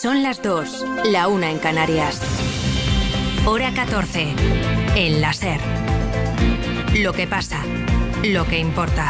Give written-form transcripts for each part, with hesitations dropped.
Son las 2, la 1 en Canarias. Hora 14, en la SER. Lo que pasa, lo que importa.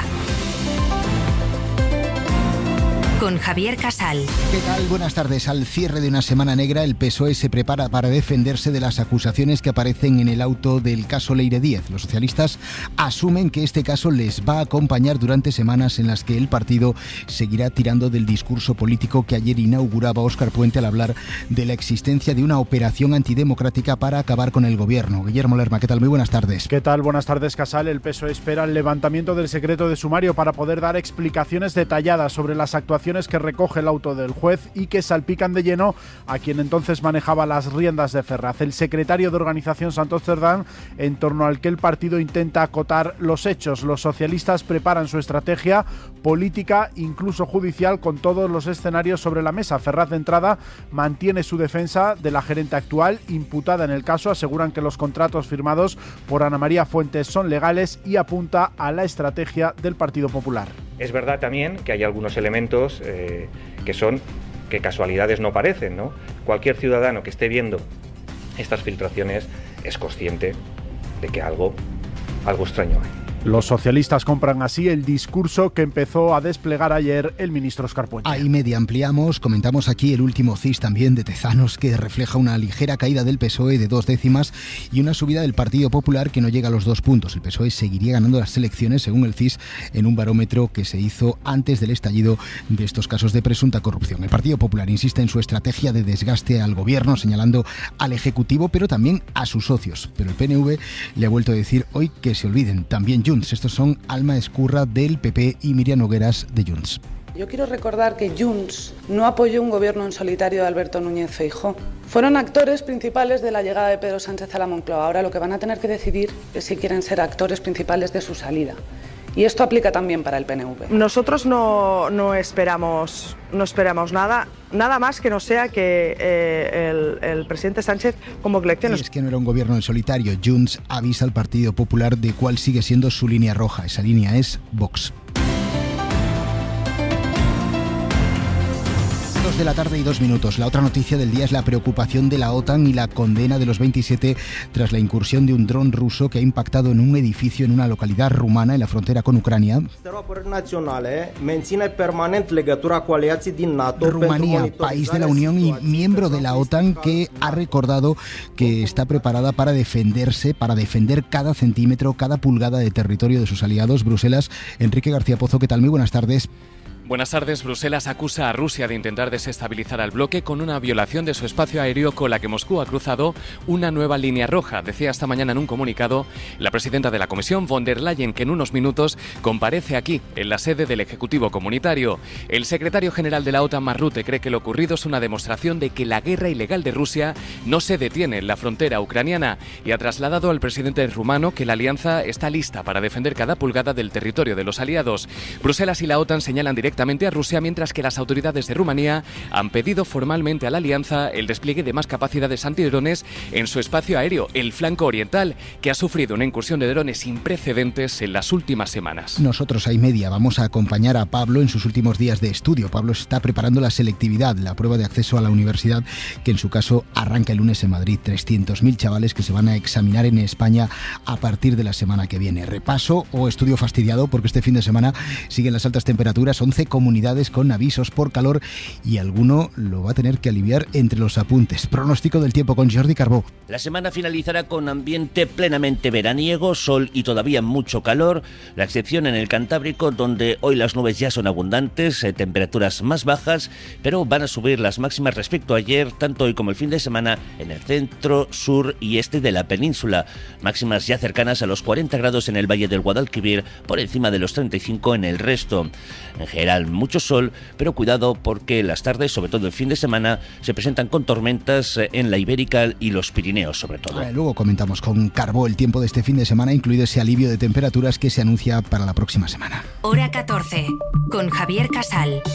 Con Javier Casal. ¿Qué tal? Buenas tardes. Al cierre de una semana negra, el PSOE se prepara para defenderse de las acusaciones que aparecen en el auto del caso Leire Díez. Los socialistas asumen que este caso les va a acompañar durante semanas en las que el partido seguirá tirando del discurso político que ayer inauguraba Óscar Puente al hablar de la existencia de una operación antidemocrática para acabar con el gobierno. Guillermo Lerma, ¿qué tal? Muy buenas tardes. ¿Qué tal? Buenas tardes, Casal. El PSOE espera el levantamiento del secreto de sumario para poder dar explicaciones detalladas sobre las actuaciones que recoge el auto del juez y que salpican de lleno a quien entonces manejaba las riendas de Ferraz, el secretario de Organización Santos Cerdán, en torno al que el partido intenta acotar los hechos. Los socialistas preparan su estrategia política, incluso judicial, con todos los escenarios sobre la mesa. Ferraz, de entrada, mantiene su defensa de la gerente actual, imputada en el caso. Aseguran que los contratos firmados por Ana María Fuentes son legales y apunta a la estrategia del Partido Popular. Es verdad también que hay algunos elementos que casualidades no parecen, ¿no? Cualquier ciudadano que esté viendo estas filtraciones es consciente de que algo extraño hay. Los socialistas compran así el discurso que empezó a desplegar ayer el ministro Óscar Puente. Ahí media ampliamos, comentamos aquí el último CIS también de Tezanos, que refleja una ligera caída del PSOE de 2 décimas y una subida del Partido Popular que no llega a los 2 puntos. El PSOE seguiría ganando las elecciones, según el CIS, en un barómetro que se hizo antes del estallido de estos casos de presunta corrupción. El Partido Popular insiste en su estrategia de desgaste al gobierno, señalando al Ejecutivo, pero también a sus socios. Pero el PNV le ha vuelto a decir hoy que se olviden, también Junts. Estos son Alma Escurra del PP y Miriam Nogueras de Junts. Yo quiero recordar que Junts no apoyó un gobierno en solitario de Alberto Núñez Feijóo. Fueron actores principales de la llegada de Pedro Sánchez a la Moncloa. Ahora lo que van a tener que decidir es si quieren ser actores principales de su salida. Y esto aplica también para el PNV. Nosotros no esperamos nada más que no sea que el presidente Sánchez convoque elecciones. Y es que no era un gobierno en solitario. Junts avisa al Partido Popular de cuál sigue siendo su línea roja. Esa línea es Vox. 2 de la tarde y 2 minutos. La otra noticia del día es la preocupación de la OTAN y la condena de los 27 tras la incursión de un dron ruso que ha impactado en un edificio en una localidad rumana en la frontera con Ucrania. Rumanía, país de la Unión y miembro de la OTAN, que ha recordado que está preparada para defenderse, para defender cada centímetro, cada pulgada de territorio de sus aliados. Bruselas, Enrique García Pozo, ¿qué tal? Muy buenas tardes. Buenas tardes. Bruselas acusa a Rusia de intentar desestabilizar al bloque con una violación de su espacio aéreo con la que Moscú ha cruzado una nueva línea roja. Decía esta mañana en un comunicado la presidenta de la Comisión, von der Leyen, que en unos minutos comparece aquí, en la sede del Ejecutivo Comunitario. El secretario general de la OTAN, Mark Rutte, cree que lo ocurrido es una demostración de que la guerra ilegal de Rusia no se detiene en la frontera ucraniana y ha trasladado al presidente rumano que la alianza está lista para defender cada pulgada del territorio de los aliados. Bruselas y la OTAN señalan directamente a Rusia, mientras que las autoridades de Rumanía han pedido formalmente a la alianza el despliegue de más capacidades antidrones en su espacio aéreo, el flanco oriental, que ha sufrido una incursión de drones sin precedentes en las últimas semanas. Nosotros, ahí media, vamos a acompañar a Pablo en sus últimos días de estudio. Pablo está preparando la selectividad, la prueba de acceso a la universidad, que en su caso arranca el lunes en Madrid. 300.000 chavales que se van a examinar en España a partir de la semana que viene. Repaso o estudio fastidiado, porque este fin de semana siguen las altas temperaturas, 11 comunidades con avisos por calor y alguno lo va a tener que aliviar entre los apuntes. Pronóstico del tiempo con Jordi Carbó. La semana finalizará con ambiente plenamente veraniego, sol y todavía mucho calor, la excepción en el Cantábrico, donde hoy las nubes ya son abundantes, temperaturas más bajas, pero van a subir las máximas respecto a ayer, tanto hoy como el fin de semana, en el centro, sur y este de la península. Máximas ya cercanas a los 40 grados en el Valle del Guadalquivir, por encima de los 35 en el resto. En general, mucho sol, pero cuidado porque las tardes, sobre todo el fin de semana, se presentan con tormentas en la Ibérica y los Pirineos, sobre todo. Luego comentamos con Carbó el tiempo de este fin de semana, incluido ese alivio de temperaturas que se anuncia para la próxima semana. Hora 14, con Javier Casal.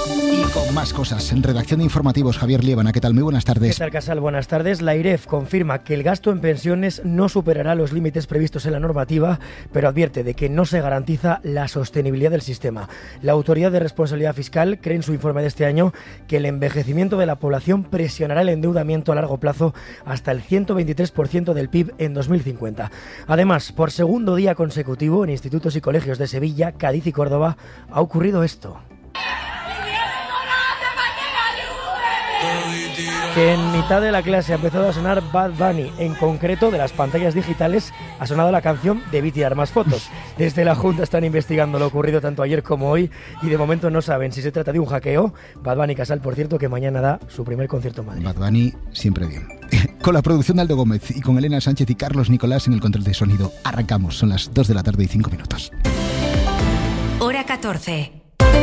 Y con más cosas, en redacción de informativos, Javier Liébana, ¿qué tal? Muy buenas tardes. ¿Qué tal, Casal? Buenas tardes. La IREF confirma que el gasto en pensiones no superará los límites previstos en la normativa, pero advierte de que no se garantiza la sostenibilidad del sistema. La Autoridad de Responsabilidad Fiscal cree en su informe de este año que el envejecimiento de la población presionará el endeudamiento a largo plazo hasta el 123% del PIB en 2050. Además, por segundo día consecutivo en institutos y colegios de Sevilla, Cádiz y Córdoba ha ocurrido esto. Que en mitad de la clase ha empezado a sonar Bad Bunny. En concreto, de las pantallas digitales ha sonado la canción Debí tirar más fotos. Desde la Junta están investigando lo ocurrido tanto ayer como hoy y de momento no saben si se trata de un hackeo. Bad Bunny, Casal, por cierto, que mañana da su primer concierto en Madrid. Bad Bunny siempre bien. Con la producción de Aldo Gómez y con Elena Sánchez y Carlos Nicolás en el control de sonido. Arrancamos, son las 2 de la tarde y 5 minutos. Hora 14.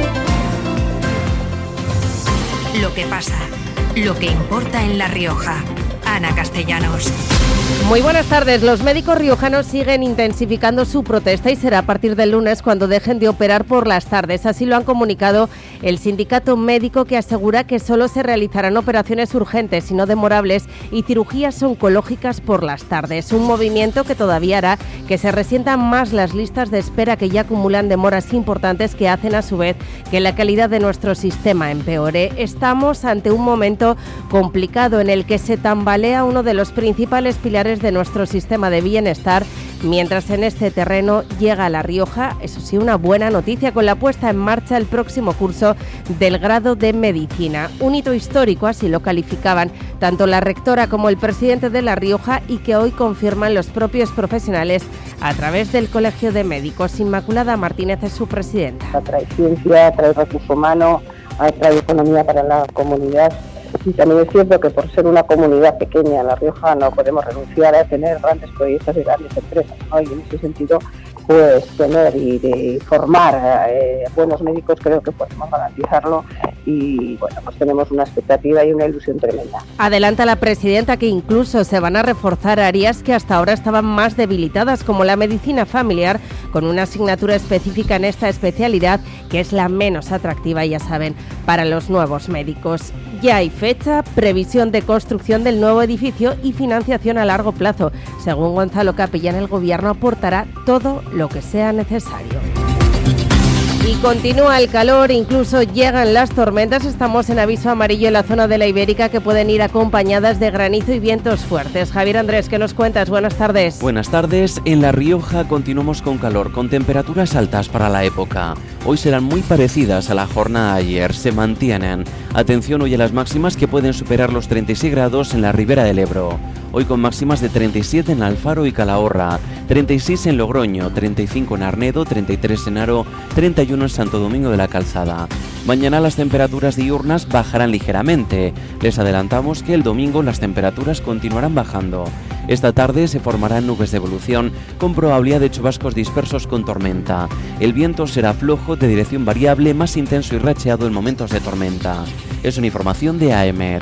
Lo que pasa, lo que importa en La Rioja. Ana Castellanos. Muy buenas tardes. Los médicos riojanos siguen intensificando su protesta y será a partir del lunes cuando dejen de operar por las tardes. Así lo han comunicado el sindicato médico, que asegura que solo se realizarán operaciones urgentes y no demorables y cirugías oncológicas por las tardes. Un movimiento que todavía hará que se resientan más las listas de espera, que ya acumulan demoras importantes que hacen a su vez que la calidad de nuestro sistema empeore. Estamos ante un momento complicado en el que se tambalea uno de los principales pilares de nuestro sistema de bienestar, mientras en este terreno llega a La Rioja, eso sí, una buena noticia con la puesta en marcha el próximo curso del grado de Medicina. Un hito histórico, así lo calificaban tanto la rectora como el presidente de La Rioja, y que hoy confirman los propios profesionales a través del Colegio de Médicos. Inmaculada Martínez es su presidenta. Trae ciencia, trae recurso humano, trae economía para la comunidad. Y también es cierto que por ser una comunidad pequeña en La Rioja no podemos renunciar a tener grandes proyectos y grandes empresas, ¿no? Y en ese sentido, pues tener y de formar buenos médicos creo que podemos garantizarlo, y bueno, pues tenemos una expectativa y una ilusión tremenda. Adelanta la presidenta que incluso se van a reforzar áreas que hasta ahora estaban más debilitadas, como la medicina familiar, con una asignatura específica en esta especialidad que es la menos atractiva, ya saben, para los nuevos médicos. Ya hay fecha, previsión de construcción del nuevo edificio y financiación a largo plazo. Según Gonzalo Capellán, el Gobierno aportará todo lo que sea necesario. Y continúa el calor, incluso llegan las tormentas. Estamos en aviso amarillo en la zona de la Ibérica, que pueden ir acompañadas de granizo y vientos fuertes. Javier Andrés, ¿qué nos cuentas? Buenas tardes. Buenas tardes. En La Rioja continuamos con calor, con temperaturas altas para la época. Hoy serán muy parecidas a la jornada de ayer, se mantienen. Atención hoy a las máximas, que pueden superar los 36 grados en la Ribera del Ebro. Hoy con máximas de 37 en Alfaro y Calahorra, 36 en Logroño, 35 en Arnedo, 33 en Haro, 31 en Santo Domingo de la Calzada. Mañana las temperaturas diurnas bajarán ligeramente. Les adelantamos que el domingo las temperaturas continuarán bajando. Esta tarde se formarán nubes de evolución con probabilidad de chubascos dispersos con tormenta. El viento será flojo, de dirección variable, más intenso y racheado en momentos de tormenta. Es una información de AEMET.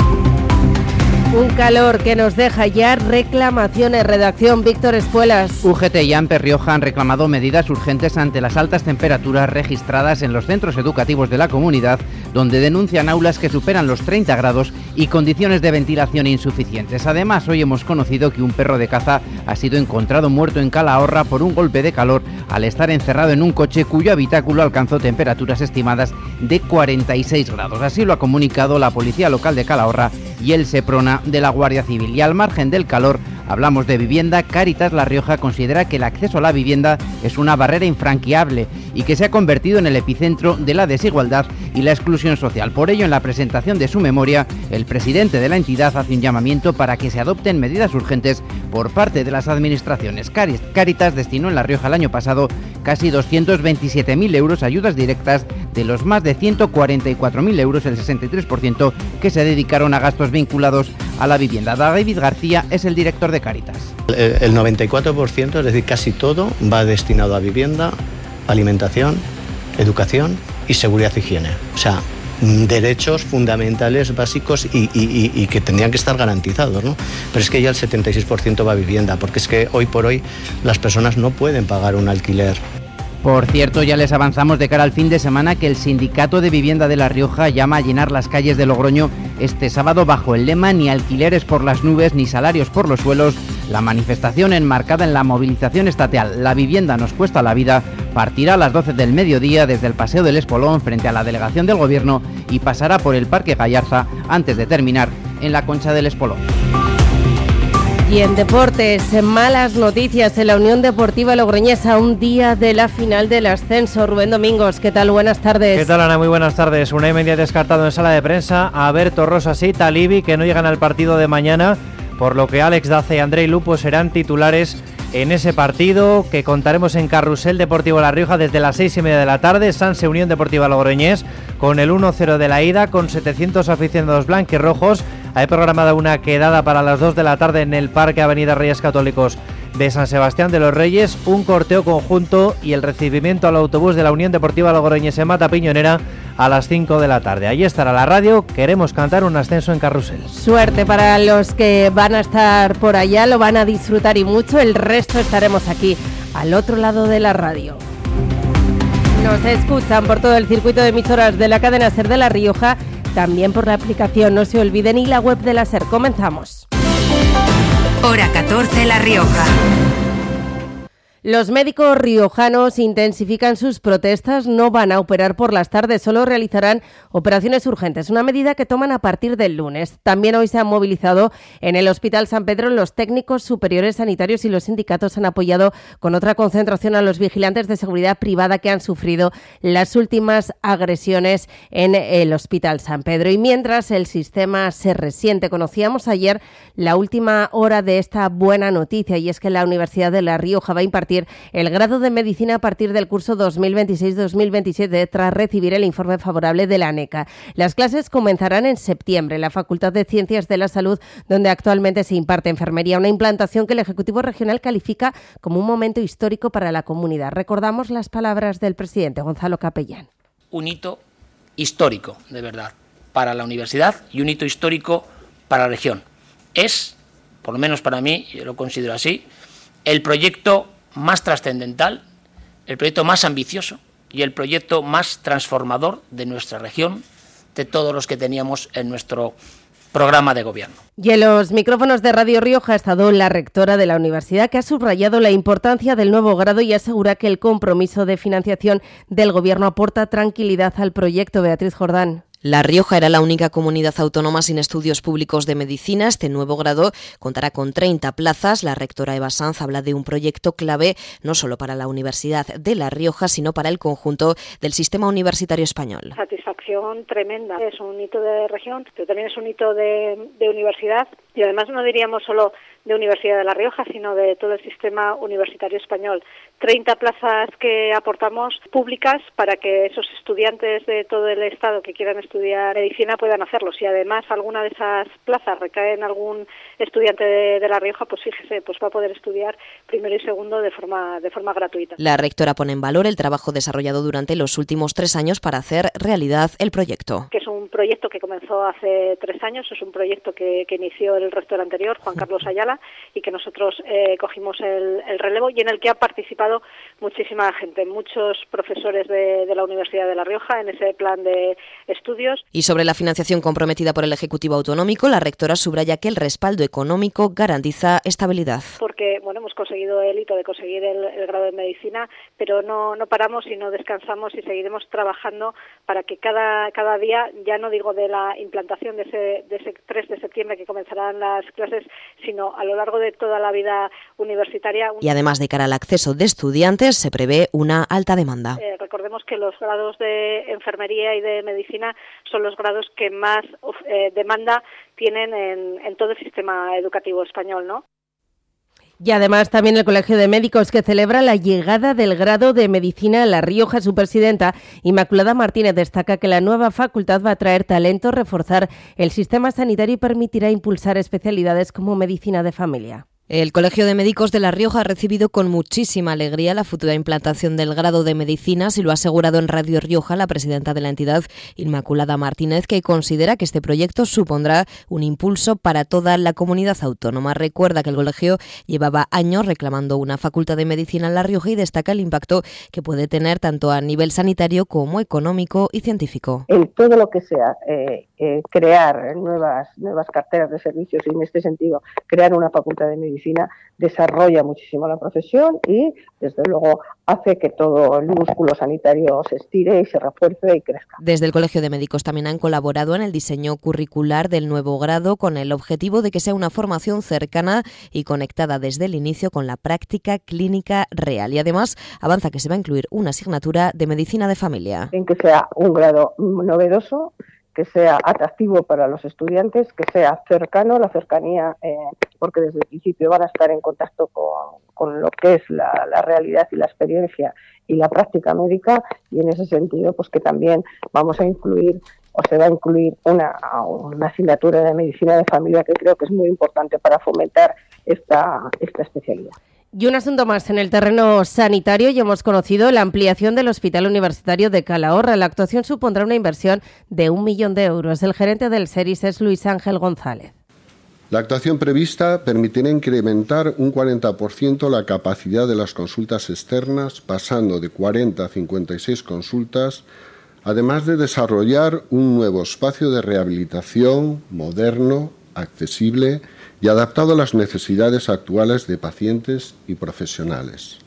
Un calor que nos deja ya reclamaciones. Redacción, Víctor Espuelas. UGT y AMPE Rioja han reclamado medidas urgentes ante las altas temperaturas registradas en los centros educativos de la comunidad, donde denuncian aulas que superan los 30 grados y condiciones de ventilación insuficientes. Además, hoy hemos conocido que un perro de caza ha sido encontrado muerto en Calahorra por un golpe de calor al estar encerrado en un coche cuyo habitáculo alcanzó temperaturas estimadas de 46 grados. Así lo ha comunicado la Policía Local de Calahorra y el Seprona de la Guardia Civil. Y al margen del calor, hablamos de vivienda. Cáritas La Rioja considera que el acceso a la vivienda es una barrera infranqueable y que se ha convertido en el epicentro de la desigualdad y la exclusión social. Por ello, en la presentación de su memoria, el presidente de la entidad hace un llamamiento para que se adopten medidas urgentes por parte de las administraciones. Cáritas destinó en La Rioja el año pasado casi 227.000 euros a ayudas directas, de los más de 144.000 euros, el 63%, que se dedicaron a gastos vinculados a la vivienda. David García es el director de Cáritas. El 94%, es decir, casi todo, va destinado a vivienda, alimentación, educación y seguridad e higiene. O sea, derechos fundamentales básicos y que tendrían que estar garantizados, ¿no? Pero es que ya el 76% va a vivienda, porque es que hoy por hoy las personas no pueden pagar un alquiler. Por cierto, ya les avanzamos de cara al fin de semana que el Sindicato de Vivienda de La Rioja llama a llenar las calles de Logroño este sábado bajo el lema "Ni alquileres por las nubes, ni salarios por los suelos". La manifestación, enmarcada en la movilización estatal "La vivienda nos cuesta la vida", partirá a las 12 del mediodía desde el Paseo del Espolón frente a la delegación del Gobierno y pasará por el Parque Gallarza antes de terminar en la Concha del Espolón. Y en deportes, malas noticias en la Unión Deportiva Logroñesa, un día de la final del ascenso. Rubén Domingos, ¿qué tal? Buenas tardes. ¿Qué tal, Ana? Muy buenas tardes. Unai Mendy ha descartado en sala de prensa a Berto Rosas y Talibi, que no llegan al partido de mañana, por lo que Alex Daza y Andrei Lupo serán titulares en ese partido que contaremos en Carrusel Deportivo La Rioja desde las 6:30 de la tarde. Sanse Unión Deportiva Logroñés con el 1-0 de la ida, con 700 aficionados blanquirrojos. Hay programada una quedada para las 2 de la tarde en el Parque Avenida Reyes Católicos de San Sebastián de los Reyes, un corteo conjunto y el recibimiento al autobús de la Unión Deportiva Logroñés en Mata Piñonera a las 5 de la tarde. Allí estará la radio. Queremos cantar un ascenso en Carrusel. Suerte para los que van a estar por allá, lo van a disfrutar y mucho. El resto estaremos aquí, al otro lado de la radio. Nos escuchan por todo el circuito de emisoras de la cadena SER de La Rioja, también por la aplicación, no se olviden, y la web de la SER. Comenzamos. Hora 14, La Rioja. Los médicos riojanos intensifican sus protestas, no van a operar por las tardes, solo realizarán operaciones urgentes, una medida que toman a partir del lunes. También hoy se han movilizado en el Hospital San Pedro los técnicos superiores sanitarios y los sindicatos han apoyado con otra concentración a los vigilantes de seguridad privada que han sufrido las últimas agresiones en el Hospital San Pedro. Y mientras el sistema se resiente, conocíamos ayer la última hora de esta buena noticia, y es que la Universidad de La Rioja va a impartir el grado de medicina a partir del curso 2026-2027 tras recibir el informe favorable de la ANECA. Las clases comenzarán en septiembre en la Facultad de Ciencias de la Salud, donde actualmente se imparte enfermería, una implantación que el Ejecutivo Regional califica como un momento histórico para la comunidad. Recordamos las palabras del presidente Gonzalo Capellán. Un hito histórico, de verdad, para la universidad y un hito histórico para la región. Es, por lo menos para mí, yo lo considero así, el proyecto más trascendental, el proyecto más ambicioso y el proyecto más transformador de nuestra región, de todos los que teníamos en nuestro programa de gobierno. Y en los micrófonos de Radio Rioja ha estado la rectora de la universidad, que ha subrayado la importancia del nuevo grado y asegura que el compromiso de financiación del gobierno aporta tranquilidad al proyecto. Beatriz Jordán. La Rioja era la única comunidad autónoma sin estudios públicos de medicina. Este nuevo grado contará con 30 plazas. La rectora Eva Sanz habla de un proyecto clave no solo para la Universidad de La Rioja, sino para el conjunto del sistema universitario español. Satisfacción tremenda. Es un hito de región, pero también es un hito de universidad, y además no diríamos solo de Universidad de La Rioja, sino de todo el sistema universitario español. 30 plazas que aportamos públicas para que esos estudiantes de todo el Estado que quieran estudiar medicina puedan hacerlo. Si además alguna de esas plazas recae en algún estudiante de La Rioja, pues fíjese, pues va a poder estudiar primero y segundo de forma gratuita. La rectora pone en valor el trabajo desarrollado durante los últimos 3 años para hacer realidad el proyecto. Que es un proyecto que comenzó hace 3 años, es un proyecto que inició el rector anterior, Juan Carlos Ayala, y que nosotros cogimos el relevo, y en el que ha participado muchísima gente, muchos profesores de la Universidad de La Rioja en ese plan de estudios. Y sobre la financiación comprometida por el Ejecutivo Autonómico, la rectora subraya que el respaldo económico garantiza estabilidad. Porque hemos conseguido el hito de conseguir el grado de medicina, pero no paramos y no descansamos y seguiremos trabajando para que cada día, ya no digo de la implantación de ese 3 de septiembre que comenzarán las clases, sino a lo largo de toda la vida universitaria. Y además, de cara al acceso de estudiantes, se prevé una alta demanda. Recordemos que los grados de enfermería y de medicina son los grados que más demanda tienen en todo el sistema educativo español, ¿no? Y además también el Colegio de Médicos, que celebra la llegada del grado de Medicina a La Rioja. Su presidenta, Inmaculada Martínez, destaca que la nueva facultad va a traer talento, reforzar el sistema sanitario y permitirá impulsar especialidades como medicina de familia. El Colegio de Médicos de La Rioja ha recibido con muchísima alegría la futura implantación del grado de medicina, y lo ha asegurado en Radio Rioja la presidenta de la entidad, Inmaculada Martínez, que considera que este proyecto supondrá un impulso para toda la comunidad autónoma. Recuerda que el colegio llevaba años reclamando una facultad de medicina en La Rioja y destaca el impacto que puede tener tanto a nivel sanitario como económico y científico. En todo lo que sea crear nuevas carteras de servicios y en este sentido crear una facultad de medicina desarrolla muchísimo la profesión y desde luego hace que todo el músculo sanitario se estire y se refuerce y crezca. Desde el Colegio de Médicos también han colaborado en el diseño curricular del nuevo grado con el objetivo de que sea una formación cercana y conectada desde el inicio con la práctica clínica real, y además avanza que se va a incluir una asignatura de medicina de familia. En que sea un grado novedoso, que sea atractivo para los estudiantes, que sea cercano, la cercanía, porque desde el principio van a estar en contacto con lo que es la realidad y la experiencia y la práctica médica, y en ese sentido pues que también vamos a incluir o se va a incluir una asignatura de medicina de familia que creo que es muy importante para fomentar esta especialidad. Y un asunto más en el terreno sanitario, y hemos conocido la ampliación del Hospital Universitario de Calahorra. La actuación supondrá una inversión de 1 millón de euros. El gerente del SERIS es Luis Ángel González. La actuación prevista permitirá incrementar un 40% la capacidad de las consultas externas, pasando de 40 a 56 consultas, además de desarrollar un nuevo espacio de rehabilitación moderno, accesible y adaptado a las necesidades actuales de pacientes y profesionales.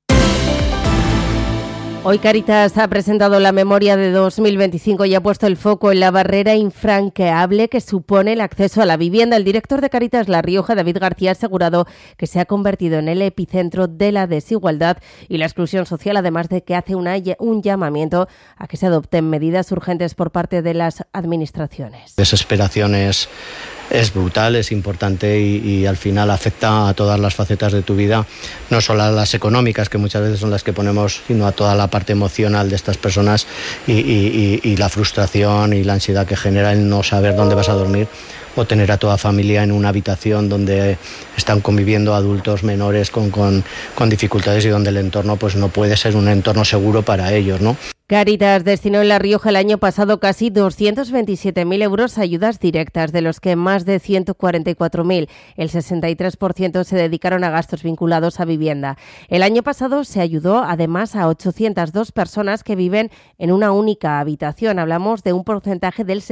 Hoy Cáritas ha presentado la memoria de 2025 y ha puesto el foco en la barrera infranqueable que supone el acceso a la vivienda. El director de Cáritas La Rioja, David García, ha asegurado que se ha convertido en el epicentro de la desigualdad y la exclusión social, además de que hace un llamamiento a que se adopten medidas urgentes por parte de las administraciones. Desesperación es brutal, es importante y al final afecta a todas las facetas de tu vida, no solo a las económicas, que muchas veces son las que ponemos, sino a toda la parte emocional de estas personas y la frustración y la ansiedad que genera el no saber dónde vas a dormir o tener a toda familia en una habitación donde están conviviendo adultos menores con dificultades y donde el entorno pues no puede ser un entorno seguro para ellos, ¿no? Cáritas destinó en La Rioja el año pasado casi 227.000 euros a ayudas directas, de los que más de 144.000, el 63%, se dedicaron a gastos vinculados a vivienda. El año pasado se ayudó además a 802 personas que viven en una única habitación. Hablamos de un porcentaje del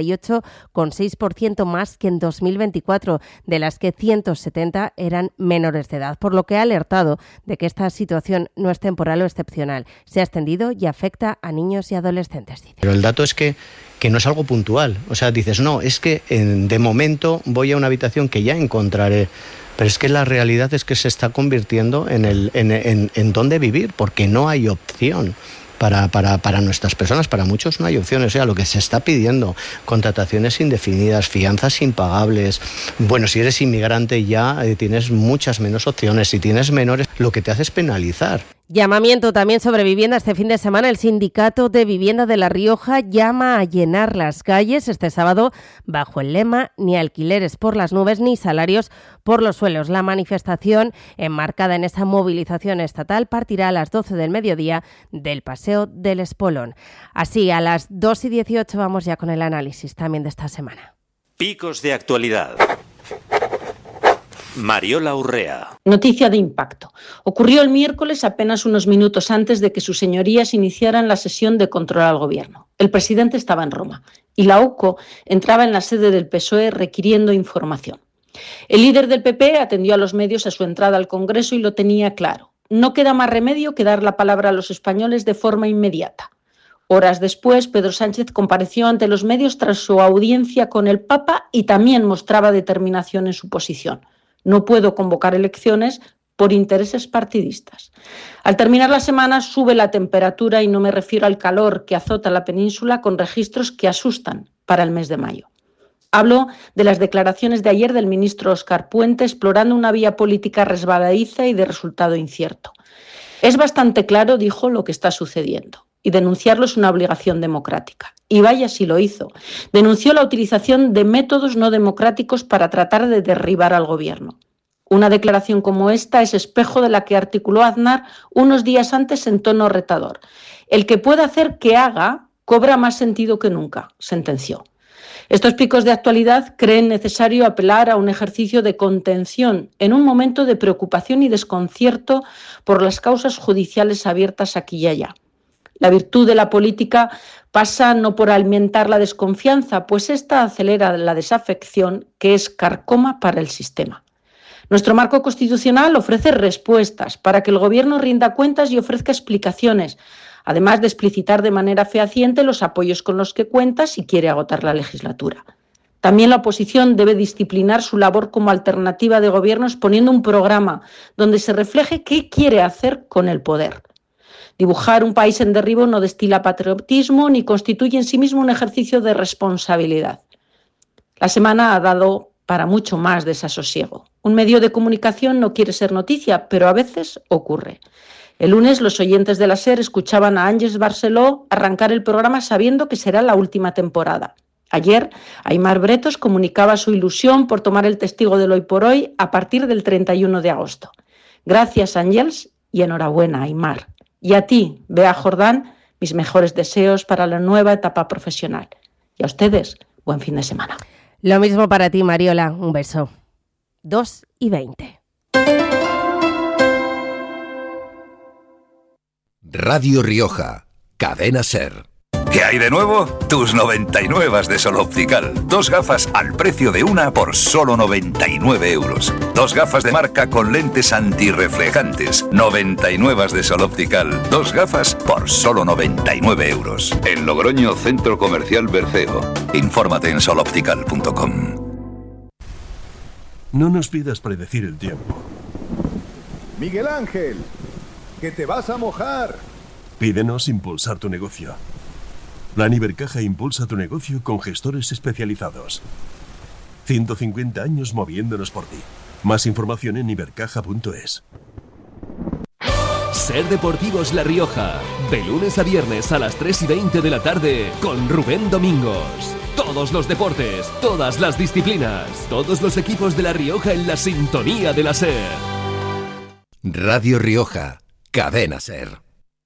78,6% más que en 2024, de las que 170 eran menores de edad, por lo que ha alertado de que esta situación no es temporal o excepcional. Se ha extendido y afecta a niños y adolescentes, dice. Pero el dato es que no es algo puntual. O sea, dices, no, es que de momento voy a una habitación que ya encontraré. Pero es que la realidad es que se está convirtiendo en dónde vivir, porque no hay opción. Para nuestras personas, para muchos no hay opciones. O sea, lo que se está pidiendo, contrataciones indefinidas, fianzas impagables. Bueno, si eres inmigrante ya tienes muchas menos opciones. Si tienes menores, lo que te hace es penalizar. Llamamiento también sobre vivienda este fin de semana. El Sindicato de Vivienda de La Rioja llama a llenar las calles este sábado bajo el lema ni alquileres por las nubes ni salarios por los suelos. La manifestación, enmarcada en esa movilización estatal, partirá a las 12 del mediodía del Paseo del Espolón. Así, a las 2:18 vamos ya con el análisis también de esta semana. Picos de actualidad. Mariola Urrea. Noticia de impacto. Ocurrió el miércoles, apenas unos minutos antes de que sus señorías iniciaran la sesión de control al gobierno. El presidente estaba en Roma y la UCO entraba en la sede del PSOE requiriendo información. El líder del PP atendió a los medios a su entrada al Congreso y lo tenía claro. No queda más remedio que dar la palabra a los españoles de forma inmediata. Horas después, Pedro Sánchez compareció ante los medios tras su audiencia con el Papa y también mostraba determinación en su posición. No puedo convocar elecciones por intereses partidistas. Al terminar la semana sube la temperatura y no me refiero al calor que azota la península con registros que asustan para el mes de mayo. Hablo de las declaraciones de ayer del ministro Óscar Puente explorando una vía política resbaladiza y de resultado incierto. Es bastante claro, dijo, lo que está sucediendo y denunciarlo es una obligación democrática. Y vaya si lo hizo. Denunció la utilización de métodos no democráticos para tratar de derribar al gobierno. Una declaración como esta es espejo de la que articuló Aznar unos días antes en tono retador. El que pueda hacer que haga cobra más sentido que nunca, sentenció. Estos picos de actualidad creen necesario apelar a un ejercicio de contención en un momento de preocupación y desconcierto por las causas judiciales abiertas aquí y allá. La virtud de la política pasa no por alimentar la desconfianza, pues esta acelera la desafección que es carcoma para el sistema. Nuestro marco constitucional ofrece respuestas para que el Gobierno rinda cuentas y ofrezca explicaciones, además de explicitar de manera fehaciente los apoyos con los que cuenta si quiere agotar la legislatura. También la oposición debe disciplinar su labor como alternativa de gobierno exponiendo un programa donde se refleje qué quiere hacer con el poder. Dibujar un país en derribo no destila patriotismo ni constituye en sí mismo un ejercicio de responsabilidad. La semana ha dado para mucho más desasosiego. Un medio de comunicación no quiere ser noticia, pero a veces ocurre. El lunes los oyentes de la SER escuchaban a Ángeles Barceló arrancar el programa sabiendo que será la última temporada. Ayer, Aimar Bretos comunicaba su ilusión por tomar el testigo del Hoy por Hoy a partir del 31 de agosto. Gracias, Ángeles, y enhorabuena, Aimar. Y a ti, Bea Jordán, mis mejores deseos para la nueva etapa profesional. Y a ustedes, buen fin de semana. Lo mismo para ti, Mariola. Un beso. 2:20. Radio Rioja, Cadena SER. ¿Qué hay de nuevo? Tus 99 de Sol Optical. 2 gafas al precio de una por solo 99 euros. 2 gafas de marca con lentes antirreflejantes. 99 de Sol Optical. 2 gafas por solo 99 euros. En Logroño, Centro Comercial Berceo. Infórmate en soloptical.com. No nos pidas predecir el tiempo. Miguel Ángel, que te vas a mojar. Pídenos impulsar tu negocio. Plan Ibercaja impulsa tu negocio con gestores especializados. 150 años moviéndonos por ti. Más información en ibercaja.es. Ser Deportivos La Rioja. De lunes a viernes a las 3:20 de la tarde con Rubén Domingos. Todos los deportes, todas las disciplinas, todos los equipos de La Rioja en la sintonía de la SER. Radio Rioja, Cadena SER.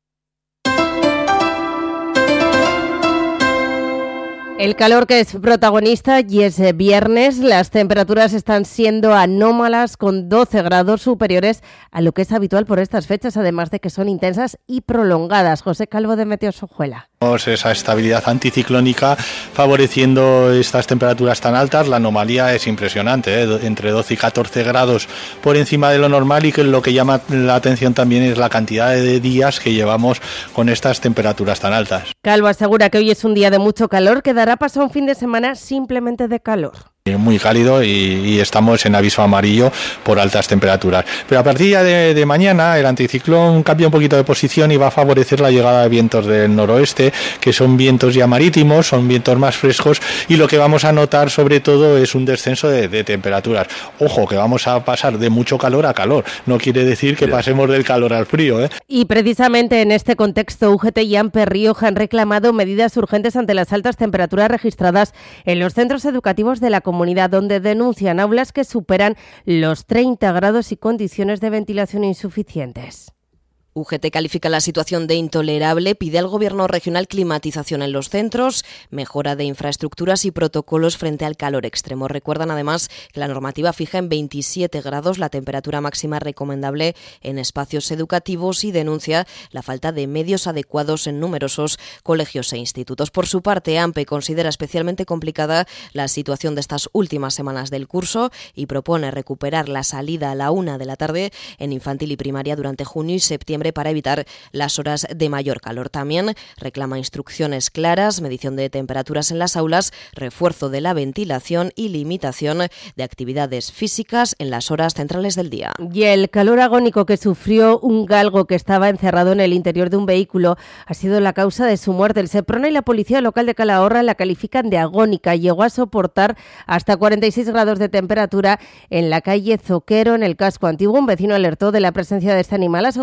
El calor que es protagonista y es viernes, las temperaturas están siendo anómalas con 12 grados superiores a lo que es habitual por estas fechas, además de que son intensas y prolongadas. José Calvo de Meteosojuela. Esa estabilidad anticiclónica favoreciendo estas temperaturas tan altas. La anomalía es impresionante, entre 12 y 14 grados por encima de lo normal, y que lo que llama la atención también es la cantidad de días que llevamos con estas temperaturas tan altas. Calvo asegura que hoy es un día de mucho calor, que dará paso a un fin de semana simplemente de calor. Muy cálido y estamos en aviso amarillo por altas temperaturas. Pero a partir de mañana el anticiclón cambia un poquito de posición y va a favorecer la llegada de vientos del noroeste, que son vientos ya marítimos, son vientos más frescos, y lo que vamos a notar sobre todo es un descenso de temperaturas. Ojo, que vamos a pasar de mucho calor a calor, no quiere decir que pasemos del calor al frío, ¿eh? Y precisamente en este contexto, UGT y AMPE Rioja han reclamado medidas urgentes ante las altas temperaturas registradas en los centros educativos de la comunidad, donde denuncian aulas que superan los 30 grados y condiciones de ventilación insuficientes. UGT califica la situación de intolerable, pide al Gobierno regional climatización en los centros, mejora de infraestructuras y protocolos frente al calor extremo. Recuerdan además que la normativa fija en 27 grados la temperatura máxima recomendable en espacios educativos y denuncia la falta de medios adecuados en numerosos colegios e institutos. Por su parte, AMPE considera especialmente complicada la situación de estas últimas semanas del curso y propone recuperar la salida a la 1 de la tarde en infantil y primaria durante junio y septiembre para evitar las horas de mayor calor. También reclama instrucciones claras, medición de temperaturas en las aulas, refuerzo de la ventilación y limitación de actividades físicas en las horas centrales del día. Y el calor agónico que sufrió un galgo que estaba encerrado en el interior de un vehículo ha sido la causa de su muerte. El Seprona y la Policía Local de Calahorra la califican de agónica. Llegó a soportar hasta 46 grados de temperatura en la calle Zoquero, en el casco antiguo. Un vecino alertó de la presencia de este animal a las autoridades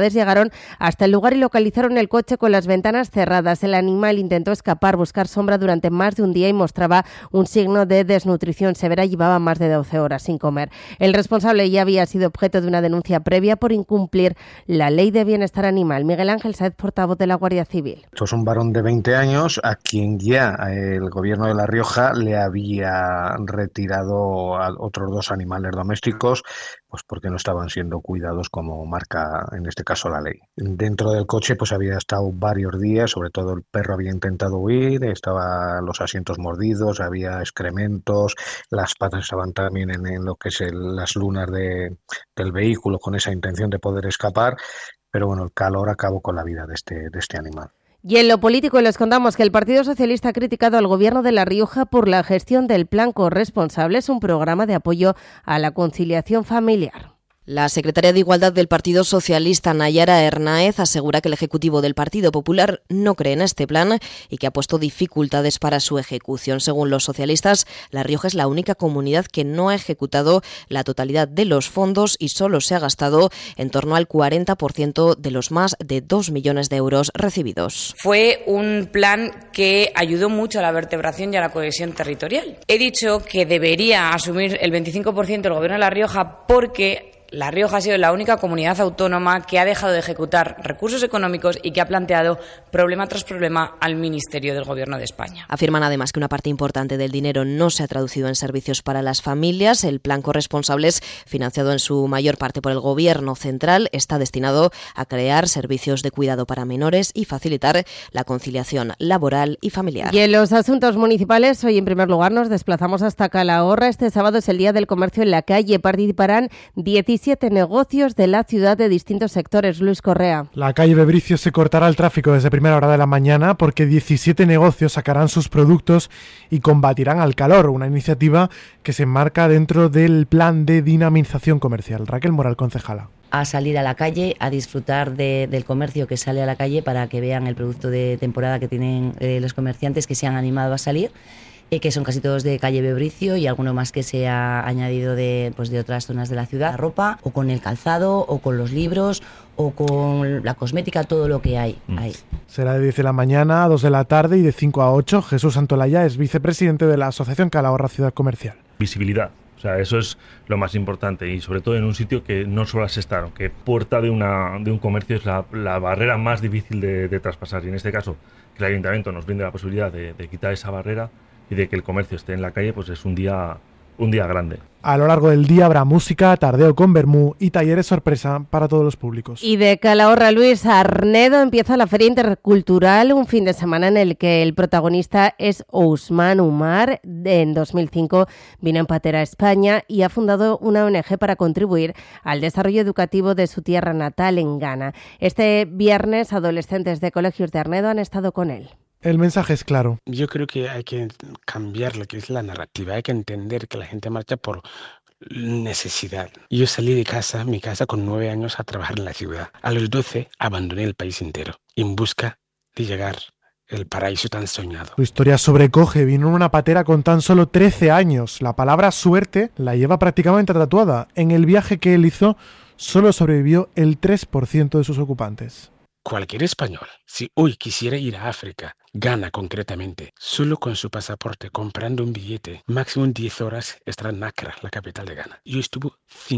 autoridades llegaron hasta el lugar y localizaron el coche con las ventanas cerradas. El animal intentó escapar, buscar sombra durante más de un día y mostraba un signo de desnutrición severa. Llevaba más de 12 horas sin comer. El responsable ya había sido objeto de una denuncia previa por incumplir la ley de bienestar animal. Miguel Ángel Sáez, portavoz de la Guardia Civil. Esto es un varón de 20 años a quien ya el gobierno de La Rioja le había retirado a otros 2 animales domésticos, pues porque no estaban siendo cuidados como marca en este caso la ley. Dentro del coche pues había estado varios días, sobre todo el perro había intentado huir, estaban los asientos mordidos, había excrementos, las patas estaban también en lo que es las lunas del vehículo con esa intención de poder escapar, pero bueno, el calor acabó con la vida de este animal. Y en lo político les contamos que el Partido Socialista ha criticado al Gobierno de La Rioja por la gestión del Plan Corresponsables, un programa de apoyo a la conciliación familiar. La secretaria de Igualdad del Partido Socialista, Nayara Hernáez, asegura que el Ejecutivo del Partido Popular no cree en este plan y que ha puesto dificultades para su ejecución. Según los socialistas, La Rioja es la única comunidad que no ha ejecutado la totalidad de los fondos y solo se ha gastado en torno al 40% de los más de 2 millones de euros recibidos. Fue un plan que ayudó mucho a la vertebración y a la cohesión territorial. He dicho que debería asumir el 25% el Gobierno de La Rioja porque La Rioja ha sido la única comunidad autónoma que ha dejado de ejecutar recursos económicos y que ha planteado problema tras problema al Ministerio del Gobierno de España. Afirman además que una parte importante del dinero no se ha traducido en servicios para las familias. El plan Corresponsables, financiado en su mayor parte por el Gobierno central, está destinado a crear servicios de cuidado para menores y facilitar la conciliación laboral y familiar. Y en los asuntos municipales, hoy en primer lugar nos desplazamos hasta Calahorra. Este sábado es el Día del Comercio en la Calle. Participarán 17 negocios de la ciudad de distintos sectores. Luis Correa. La calle Bebricio se cortará el tráfico desde primera hora de la mañana porque 17 negocios sacarán sus productos y combatirán al calor, una iniciativa que se enmarca dentro del plan de dinamización comercial. Raquel Moral, concejala. A salir a la calle, a disfrutar del comercio que sale a la calle para que vean el producto de temporada que tienen los comerciantes que se han animado a salir, que son casi todos de calle Bebricio y alguno más que se ha añadido de otras zonas de la ciudad. La ropa, o con el calzado, o con los libros, o con la cosmética, todo lo que hay ahí. Será de 10 de la mañana a 2 de la tarde y de 5 a 8. Jesús Santolaya es vicepresidente de la Asociación Calahorra Ciudad Comercial. Visibilidad. O sea, eso es lo más importante y sobre todo en un sitio que no suele estar, aunque puerta de un comercio es la barrera más difícil de traspasar. Y en este caso, que el Ayuntamiento nos brinde la posibilidad de quitar esa barrera y de que el comercio esté en la calle, pues es un día grande. A lo largo del día habrá música, tardeo con vermú y talleres sorpresa para todos los públicos. Y de Calahorra, Luis, Arnedo empieza la Feria Intercultural, un fin de semana en el que el protagonista es Ousmane Umar. En 2005 vino en patera a España y ha fundado una ONG para contribuir al desarrollo educativo de su tierra natal, en Ghana. Este viernes, adolescentes de colegios de Arnedo han estado con él. El mensaje es claro. Yo creo que hay que cambiar lo que es la narrativa. Hay que entender que la gente marcha por necesidad. Yo salí de mi casa con 9 años a trabajar en la ciudad. A los 12 abandoné el país entero en busca de llegar al paraíso tan soñado. Su historia sobrecoge. Vino en una patera con tan solo 13 años. La palabra suerte la lleva prácticamente tatuada. En el viaje que él hizo solo sobrevivió el 3% de sus ocupantes. Cualquier español, si hoy quisiera ir a África, Ghana concretamente, solo con su pasaporte, comprando un billete, máximo 10 horas estará en Accra, la capital de Ghana. Yo estuve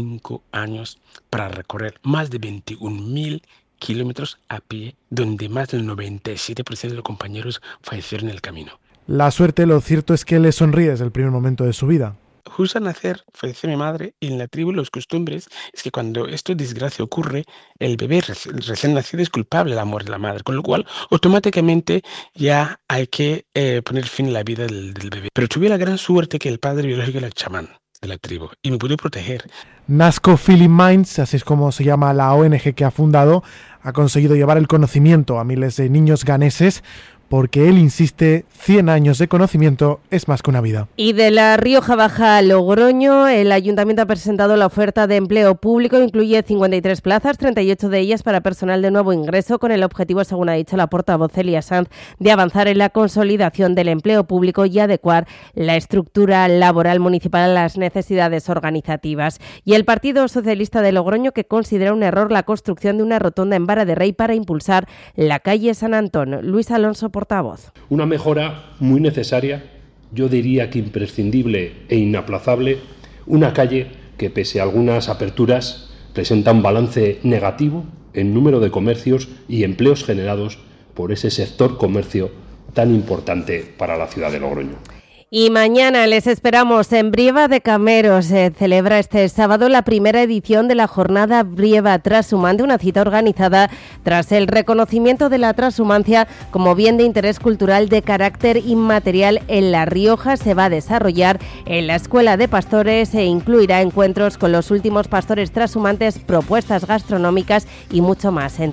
5 años para recorrer más de 21.000 kilómetros a pie, donde más del 97% de los compañeros fallecieron en el camino. La suerte, lo cierto es que le sonríe desde el primer momento de su vida. Justo al nacer falleció mi madre y en la tribu los costumbres es que cuando esta desgracia ocurre, el bebé recién nacido es culpable de la muerte de la madre, con lo cual automáticamente ya hay que poner fin a la vida del bebé. Pero tuve la gran suerte que el padre biológico era el chamán de la tribu y me pudo proteger. Nasco Feeling Minds, así es como se llama la ONG que ha fundado, ha conseguido llevar el conocimiento a miles de niños ganeses porque él insiste, 100 años de conocimiento es más que una vida. Y de La Rioja Baja a Logroño, el Ayuntamiento ha presentado la oferta de empleo público, incluye 53 plazas, 38 de ellas para personal de nuevo ingreso, con el objetivo, según ha dicho la portavoz Celia Sanz, de avanzar en la consolidación del empleo público y adecuar la estructura laboral municipal a las necesidades organizativas. Y el Partido Socialista de Logroño, que considera un error la construcción de una rotonda en Vara de Rey para impulsar la calle San Antón. Luis Alonso, portavoz. Una mejora muy necesaria, yo diría que imprescindible e inaplazable, una calle que, pese a algunas aperturas, presenta un balance negativo en número de comercios y empleos generados por ese sector comercio tan importante para la ciudad de Logroño. Y mañana les esperamos en Brieva de Cameros. Se celebra este sábado la primera edición de la jornada Brieva Trashumante, una cita organizada tras el reconocimiento de la transhumancia como bien de interés cultural de carácter inmaterial en La Rioja. Se va a desarrollar en la Escuela de Pastores e incluirá encuentros con los últimos pastores transhumantes, propuestas gastronómicas y mucho más.